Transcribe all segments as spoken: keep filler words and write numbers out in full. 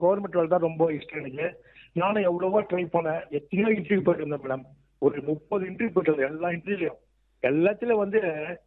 Government வேலை தான் ரொம்ப இஷ்டம் எனக்கு. நானும் எவ்வளவோ ட்ரை பண்ணேன், எத்தனையோ இன்டர்வியூ போயிட்டு இருந்தேன் மேடம். ஒரு முப்பது இன்டர்வியூ போயிட்டு இருந்தேன். எல்லா இன்டர்வியூலையும் எல்லாத்துலயும் வந்து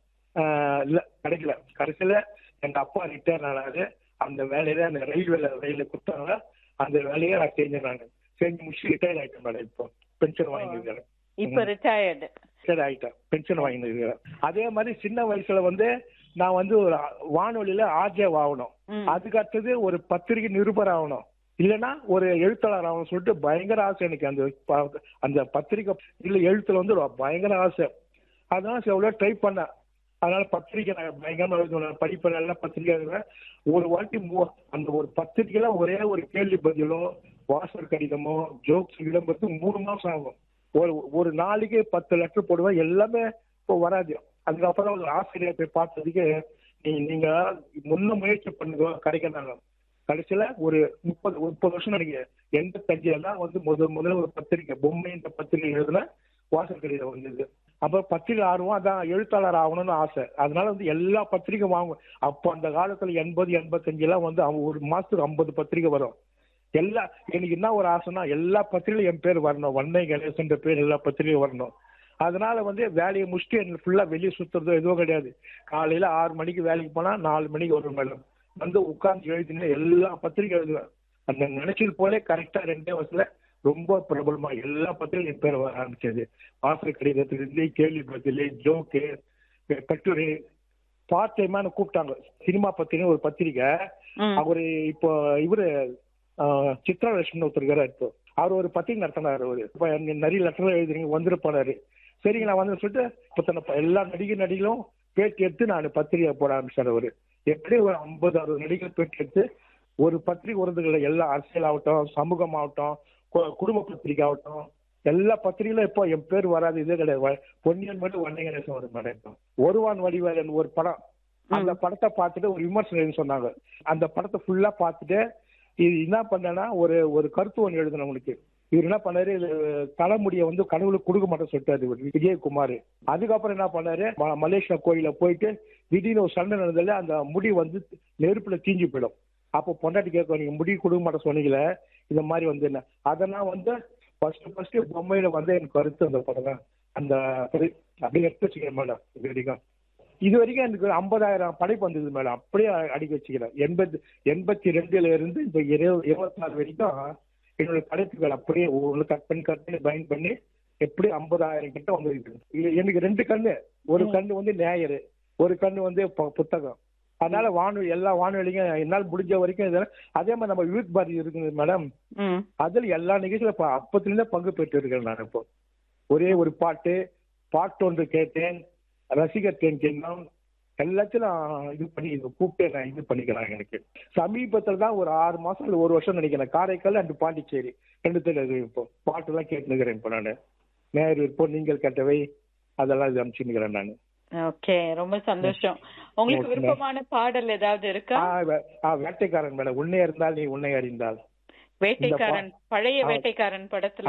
ஆஹ் இல்ல கிடைக்கல. கடைசியில எங்க அப்பா ரிட்டையர் ஆனாரு. அந்த வேலையில அந்த ரயில்வேல ரயில கொடுத்தாங்க. அந்த வேலையை நான் செஞ்சேன். நான் செஞ்சு முடிச்சு ரிட்டையர் ஆயிட்டேன் மேடம். இப்போ பென்ஷன் வாங்கிருக்கிறேன். இப்ப ரிட்டையர்டு ரிட்டையர் ஆயிட்டேன், பென்ஷன் வாங்கிருக்கிறேன். அதே மாதிரி சின்ன வயசுல வந்து நான் வந்து ஒரு வானொலியில ஆர்ஜே ஆகணும், அதுக்கு அடுத்தது ஒரு பத்திரிகை நிருபர் ஆகணும், இல்லைன்னா ஒரு எழுத்தாளர் ஆகணும் சொல்லிட்டு பயங்கர ஆசை எனக்கு. அந்த அந்த பத்திரிகை இல்ல எழுத்துல வந்து பயங்கர ஆசை. அதனால எவ்வளவு ட்ரை பண்ணேன். அதனால பத்திரிகை நான் பயங்கரமா எழுதுவேன், படிப்பேன், நல்லா பத்திரிகை எழுதுவேன். ஒரு வாட்டி அந்த ஒரு பத்திரிகையில ஒரே ஒரு கேள்வி பதிலோ வாசல் கடிதமோ ஜோக்ஸ் விளம்பரத்துக்கு மூணு மாசம் ஆகும். ஒரு ஒரு நாளைக்கு பத்து லெட்டர் போடுவேன். எல்லாமே இப்போ வராது. அதுக்கப்புறம் ஒரு ஆசிரியர் போய் பார்த்ததுக்கு நீ நீங்க முன்ன முயற்சி பண்ணுங்க கிடைக்கிறாங்க. கடைசியில ஒரு முப்பது முப்பது வருஷம் நினைக்கிறேன், எண்பத்தஞ்சுல தான் வந்து முதல் முதல்ல ஒரு பத்திரிகை பொம்மை இந்த பத்திரிகை எழுதுன வாசல் கடிதம் வந்தது. அப்புறம் பத்திரிகை ஆர்வம், அதான் எழுத்தாளர் ஆகணும்னு ஆசை. அதனால வந்து எல்லா பத்திரிகை வாங்குவேன். அப்போ அந்த காலத்துல எண்பது எண்பத்தஞ்சு எல்லாம் வந்து ஒரு மாசத்துக்கு ஐம்பது பத்திரிகை வரும். எல்லா எனக்கு என்ன ஒரு ஆசைன்னா எல்லா பத்திரிகையும் என் பேர் வரணும், வண்ணை கணேசன் பேர் எல்லா பத்திரிகையும் வரணும். அதனால வந்து வேலையை முடிச்சுட்டு எனக்கு ஃபுல்லா வெளியே சுத்துறதோ எதுவும் கிடையாது. காலையில ஆறு மணிக்கு வேலைக்கு போனா நாலு மணிக்கு வரும் மேடம். வந்து உட்கார்ந்து எழுதின எல்லா பத்திரிகை எழுதுவேன். அந்த நினைச்சது போலே கரெக்டா ரெண்டே வருஷத்துல ரொம்ப பிரபலமா எல்லா பத்திரிகையும் என் பேர் வர ஆரம்பிச்சது. வாசல் கடிதத்திலிருந்து கேள்வி பதில், ஜோக்கு, கட்டுரை, பார்ட் டைமா கூப்பிட்டாங்க. சினிமா பத்திரிகை ஒரு பத்திரிகை, அவரு இப்போ இவரு சித்ராலட்சுமி ஒருத்தருக்காரு. இப்போ அவர் ஒரு பத்திரிகை நடத்தினாரு. அவரு நிறைய லெட்டர் எழுதுறீங்க வந்துட்டு போனாரு. சரிங்க நான் வந்து சொல்லிட்டு இப்போ எல்லா நடிகை நடிகளும் பேட்டி எடுத்து நான் பத்திரிகை போட ஆரம்பிச்சார். அவரு எப்படி ஒரு ஐம்பது அறுபது நடிகர் பேட்டி எடுத்து ஒரு பத்திரிகை வருதுல, எல்லா அரசியல் ஆகட்டும், சமூகம் ஆகட்டும், குடும்ப பத்திரிகை ஆகட்டும், எல்லா பத்திரிகையிலும் இப்போ என் பேர் வராது. இதே கிடையாது. பொன்னியின் மட்டும் வண்ணை கணேசன் வரும் மேடம். இப்போ ஒருவான் வடிவேலன் ஒரு படம், அந்த படத்தை பார்த்துட்டு ஒரு விமர்சனம் சொன்னாங்க. அந்த படத்தை ஃபுல்லா பார்த்துட்டு இது என்ன பண்ணேன்னா ஒரு ஒரு கருத்து ஒன்று எழுதணும் உங்களுக்கு. இவர் என்ன பண்ணாரு, தலைமுடிய வந்து கடவுளுக்கு கொடுக்க மாட்டேன்னு சொல்லிட்டாரு விஜயகுமார். அதுக்கப்புறம் என்ன பண்ணாரு, மலேசியா கோயில போயிட்டு திடீர்னு ஒரு சண்டை நடந்ததுல அந்த முடி வந்து நெருப்புல தீஞ்சு போயிடும். அப்போ பொண்டாட்டி கேட்க, நீங்க முடி கொடுக்க மாட்டேன் சொன்னீங்களே, இந்த மாதிரி வந்து என்ன அதெல்லாம் வந்து ஃபர்ஸ்ட் ஃபர்ஸ்ட் பொம்மையில வந்து எனக்கு கருத்து அந்த படம் தான். அந்த அப்படி எடுத்து வச்சுக்கிறேன் மேடம். இது வரைக்கும் இது வரைக்கும் எனக்கு ஐம்பதாயிரம் படைப்பு வந்தது மேடம். அப்படியே அடிக்க வச்சுக்கிறேன். எண்பது எண்பத்தி ரெண்டுல இருந்து இந்த இருபத்தி நாலு வரைக்கும் என்னுடைய படைப்புகள் அப்படியே ஒவ்வொரு கட் பண்ணி கட் பண்ணி பயன் பண்ணி எப்படி ஐம்பதாயிரம் கிட்ட வந்துருக்கு. எனக்கு ரெண்டு கண்ணு, ஒரு கண்ணு வந்து நேயர், ஒரு கண்ணு வந்து புத்தகம். அதனால வானொலி எல்லா வானொலியும் என்னால் முடிஞ்ச வரைக்கும் இதெல்லாம். அதே மாதிரி நம்ம யூத் பாரதி இருக்குது மேடம், அதுல எல்லா நிகழ்ச்சியில அப்பத்திலிருந்தே பங்கு பெற்று இருக்கேன் நான். இப்போ ஒரே ஒரு பாட்டு பாட்டொன்று கேட்டேன், ரசிகர் தேன் எல்லாத்தையும் இது பண்ணி கூப்பிட்டு நான் இது பண்ணிக்கிறேன். எனக்கு சமீபத்துல தான் ஒரு ஆறு மாசம் இல்ல ஒரு வருஷம் நினைக்கிறேன், காரைக்கால் அண்ட் பாண்டிச்சேரி ரெண்டு பேர் இப்போ பாட்டு எல்லாம் கேட்டுக்கிறேன். இப்போ நான் நேரு இப்போ நீங்கள் கேட்டவை அதெல்லாம் இது அனுப்பிச்சுக்கிறேன் நான். ஓகே, ரொம்ப சந்தோஷம். உங்களுக்கு விருப்பமான பாடல் ஏதாவது இருக்கா? வேட்டைக்காரன் மேடம், உன்னை அறிந்தால் நீ உன்னை அறிந்தால். வேட்டைக்காரன், பழைய வேட்டைக்காரன் படத்துல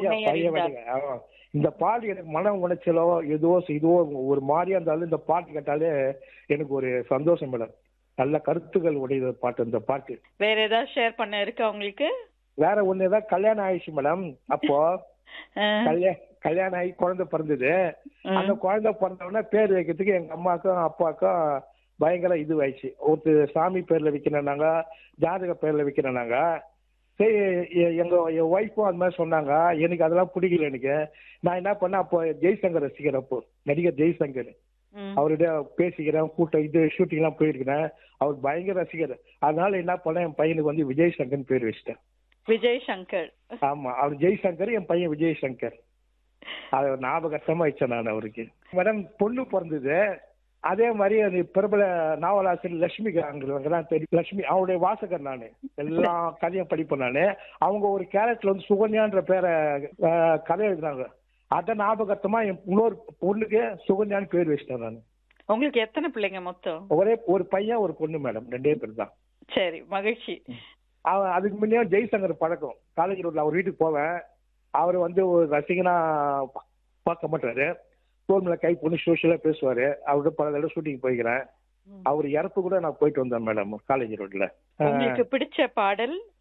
இருந்து இந்த பாட்டு எனக்கு மன உணர்ச்சலோ எதுவோ இதுவோ ஒரு மாதிரியா இருந்தாலும் இந்த பாட்டு கேட்டாலே எனக்கு ஒரு சந்தோஷம் மேடம். நல்ல கருத்துக்கள் உடைய பாட்டு இந்த பாட்டு. வேற ஏதாவது ஷேர் பண்ண இருக்கா உங்களுக்கு? வேற ஒண்ணு ஏதாவது கல்யாணம் ஆயிடுச்சு மேடம். அப்போ கல்யாணம் கல்யாணம் ஆகி குழந்தை பிறந்தது. அந்த குழந்தை பிறந்தவொடனே பேர் வைக்கிறதுக்கு எங்க அம்மாக்கும் அப்பாவுக்கும் பயங்கர இது ஆயிடுச்சு. ஒருத்தர் சாமி பேர்ல வைக்கிறேன்னாங்க, ஜாதக பேர்ல வைக்கிறேன்னாங்க. சரி எங்க என் ஒய்ஃபும் அது மாதிரி சொன்னாங்க. எனக்கு அதெல்லாம் பிடிக்கல. எனக்கு நான் என்ன பண்ணேன், அப்போ ஜெய்சங்கர் ரசிகர், அப்போ நடிகர் ஜெய்சங்கர், அவருடைய பேசிக்கிறேன், கூட்டம் இது ஷூட்டிங் எல்லாம் போயிருக்கிறேன். அவர் பயங்கர ரசிகர். அதனால என்ன பண்ணேன், என் பையனுக்கு வந்து விஜய் சங்கர் பேர் வச்சிட்டேன். விஜய் சங்கர்? ஆமா, அவர் ஜெய்சங்கர், என் பையன் விஜய் சங்கர். அது ஞாபகத்தமா வச்சேன் நான் அவருக்கு. மேடம் பொண்ணு பிறந்தது. அதே மாதிரி அது பிரபல நாவலாசிரியர் லட்சுமிகாந்த் தெரியும். லட்சுமி அவருடைய வாசகர் நானு. எல்லா கதையும் படிப்பேன் நானு. அவங்க ஒரு கேரக்டர்ல வந்து சுகன்யான்ற பேரை கதை எழுதுனாங்க. அத ஞாபகத்தமா என் இன்னொரு பொண்ணுக்கு சுகன்யான்னு பேர் வச்சிட்டேன் நான். உங்களுக்கு எத்தனை பிள்ளைங்க மொத்தம்? ஒரே ஒரு பையன் ஒரு பொண்ணு மேடம், ரெண்டே பேர் தான். சரி, மகிழ்ச்சி. அவன் அதுக்கு முன்னே ஜெய்சங்கர் பழக்கம். காலேஜ் ரோட்ல அவர் வீட்டுக்கு போவேன். அவர் வந்து ஒரு ரசிகனா பார்க்க மாட்டாரு. தோல்மலை கை பொண்ணு சோசியலா பேசுவாரு. அவரோட பல தடவை ஷூட்டிங் போய்க்கிறேன். அவர் இறப்பு கூட நான் போயிட்டு வந்தேன் மேடம் காலேஜ் ரோட்ல. உங்களுக்கு பிடிச்ச பாடல்